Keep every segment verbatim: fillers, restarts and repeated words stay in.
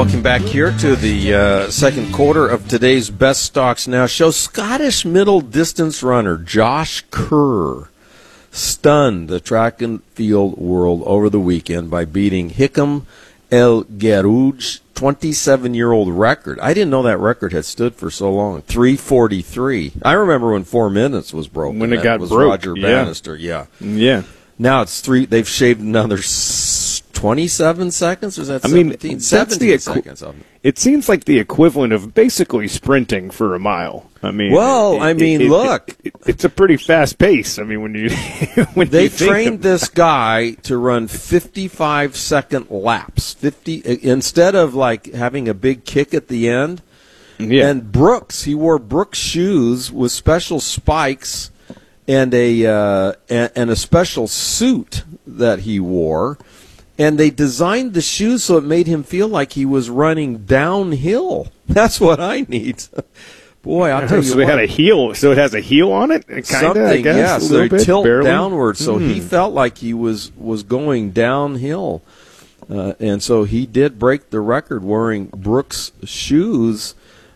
Welcome back here to the uh, second quarter of today's Best Stocks Now show. Scottish middle distance runner Josh Kerr stunned the track and field world over the weekend by beating Hikam El Guerrouj twenty-seven-year-old record. I didn't know that record had stood for so long. three forty-three. I remember when four minutes was broken. When it that got was broke. Roger yeah. Bannister. Yeah. Yeah. Now it's three. They've shaved another twenty-seven seconds. Or is that I mean, seventeen? that's seventeen the equi- seconds of it. It seems like the equivalent of basically sprinting for a mile. I mean, well, it, I mean, it, look, it, it, it's a pretty fast pace. I mean, when you when they you think trained of, this guy to run fifty-five second laps. Fifty instead of like having a big kick at the end. Yeah. And Brooks, he wore Brooks shoes with special spikes and a uh, and, and a special suit that he wore. And they designed the shoes so it made him feel like he was running downhill. That's what I need. Boy, I'll tell you so what. it had a heel, so it has a heel on it, kind of. Something, I guess, yeah. a So little they bit, tilt barely. downward, so Hmm. he felt like he was was going downhill, uh, and so he did break the record wearing Brooks shoes.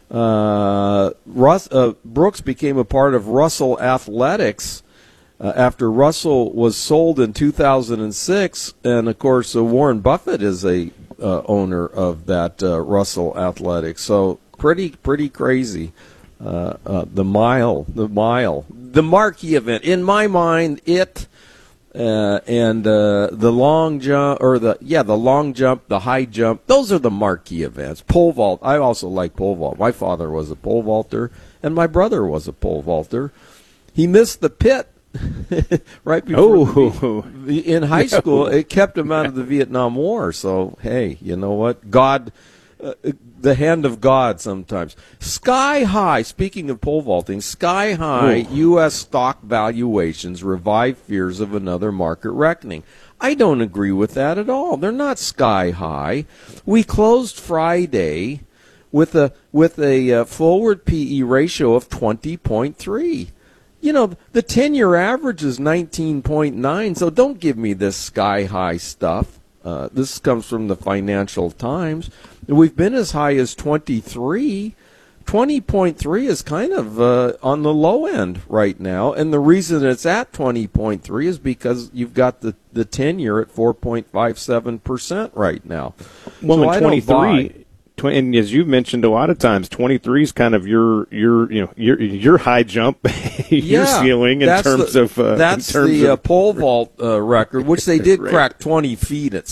Uh, Russ, uh, Brooks became a part of Russell Athletics. Uh, after Russell was sold in two thousand six, and of course uh, Warren Buffett is a uh, owner of that uh, Russell Athletics. So pretty pretty crazy. Uh, uh, the mile, the mile, the marquee event in my mind. It uh, and uh, the long jump, or the yeah, the long jump, the high jump. Those are the marquee events. Pole vault. I also like pole vault. My father was a pole vaulter, and my brother was a pole vaulter. He missed the pit. right before oh. the, in high school, it kept him out of the Vietnam War. So hey, you know what? God, uh, the hand of God. Sometimes sky high. Speaking of pole vaulting, sky high Ooh. U S stock valuations revive fears of another market reckoning. I don't agree with that at all. They're not sky high. We closed Friday with a with a uh, forward P E ratio of twenty point three. You know, the ten-year average is nineteen point nine, so don't give me this sky-high stuff. Uh, this comes from the Financial Times. We've been as high as twenty-three. twenty point three is kind of uh, on the low end right now, and the reason it's at twenty point three is because you've got the, the ten-year at four point five seven percent right now. Well, so in I twenty-three... don't buy. And as you've mentioned a lot of times, twenty-three is kind of your your you know your your high jump, your yeah, ceiling in terms the, of uh, that's in terms the of, uh, pole vault uh, record, which they did right. crack twenty feet at